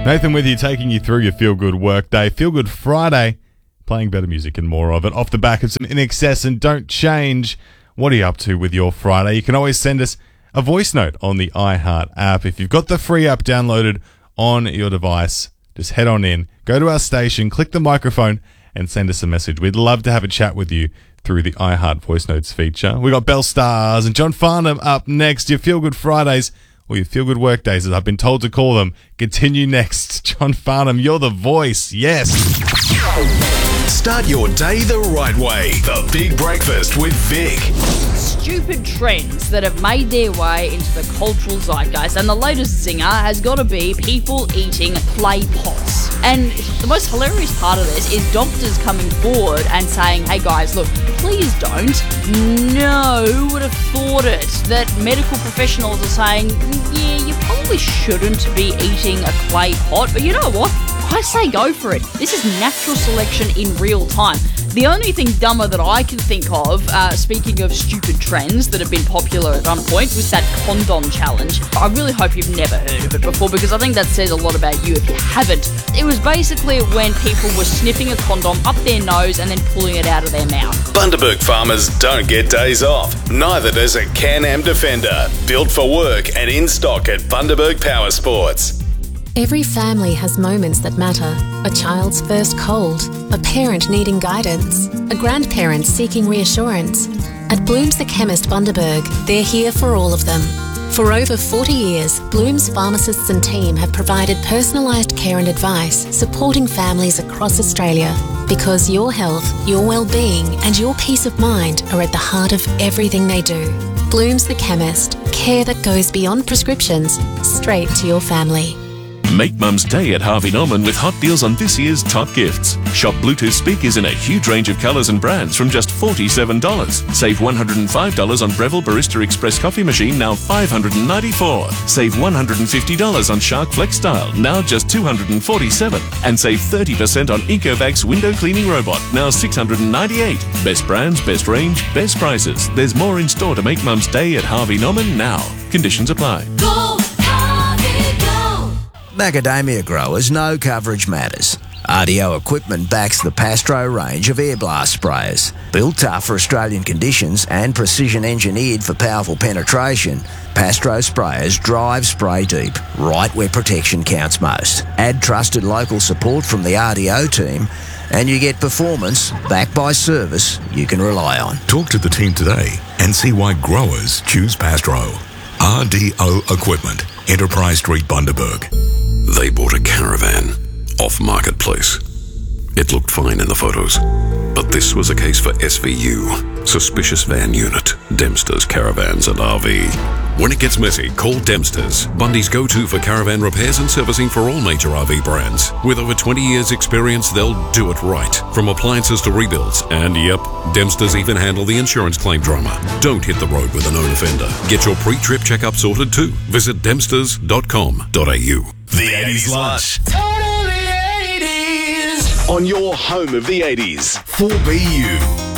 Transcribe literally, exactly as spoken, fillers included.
Nathan with you, taking you through your feel-good work day. Feel-good Friday, playing better music and more of it. Off the back of some In Excess and Don't Change. What are you up to with your Friday? You can always send us a voice note on the iHeart app. If you've got the free app downloaded on your device, just head on in, go to our station, click the microphone, and send us a message. We'd love to have a chat with you through the iHeart Voice Notes feature. We got Belle Stars and John Farnham up next. Your Feel-Good Fridays, or your Feel-Good Work Days, as I've been told to call them, continue next. John Farnham, you're the voice. Yes. Start your day the right way. The Big Breakfast with Vic. Stupid trends that have made their way into the cultural zeitgeist, and the latest zinger has got to be people eating clay pots. And the most hilarious part of this is doctors coming forward and saying, hey guys, look, please don't. No, who would have thought it? That medical professionals are saying, yeah, you probably shouldn't be eating a clay pot, but you know what? I say go for it. This is natural selection in real time. The only thing dumber that I can think of, uh, speaking of stupid trends that have been popular at one point, was that condom challenge. I really hope you've never heard of it before, because I think that says a lot about you if you haven't. It was basically when people were sniffing a condom up their nose and then pulling it out of their mouth. Bundaberg farmers don't get days off. Neither does a Can-Am Defender. Built for work and in stock at Bundaberg Power Sports. Every family has moments that matter. A child's first cold, a parent needing guidance, a grandparent seeking reassurance. At Bloom's the Chemist Bundaberg, they're here for all of them. For over forty years, Bloom's pharmacists and team have provided personalised care and advice, supporting families across Australia. Because your health, your well-being and your peace of mind are at the heart of everything they do. Bloom's the Chemist, care that goes beyond prescriptions, straight to your family. Make Mum's Day at Harvey Norman with hot deals on this year's top gifts. Shop Bluetooth speakers in a huge range of colours and brands from just forty-seven dollars. Save one hundred five dollars on Breville Barista Express coffee machine, now five hundred ninety-four dollars. Save one hundred fifty dollars on Shark Flex Style, now just two hundred forty-seven dollars. And save thirty percent on Ecovacs window cleaning robot, now six hundred ninety-eight dollars. Best brands, best range, best prices. There's more in store to make Mum's Day at Harvey Norman now. Conditions apply. Go! Macadamia growers know coverage matters. R D O Equipment backs the Pastro range of air blast sprayers. Built tough for Australian conditions and precision engineered for powerful penetration, Pastro sprayers drive spray deep, right where protection counts most. Add trusted local support from the R D O team, and you get performance backed by service you can rely on. Talk to the team today and see why growers choose Pastro. R D O Equipment, Enterprise Street, Bundaberg. They bought a caravan off Marketplace. It looked fine in the photos, but this was a case for S V U, Suspicious Van Unit, Dempster's Caravans and R V. When it gets messy, call Dempster's, Bundy's go-to for caravan repairs and servicing for all major R V brands. With over twenty years experience, they'll do it right, from appliances to rebuilds. And yep, Dempster's even handle the insurance claim drama. Don't hit the road with a known offender. Get your pre-trip checkup sorted too. Visit dempsters dot com dot a u. The eighties Lunch. Totally eighties. On your home of the eighties. four B U.